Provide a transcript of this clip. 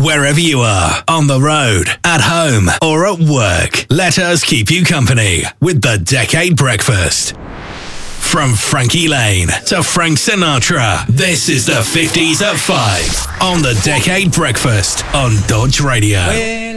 Wherever you are, on the road, at home, or at work, let us keep you company with the Decade Breakfast. From Frankie Lane to Frank Sinatra, this is the 50s at 5 on the Decade Breakfast on Dodge Radio.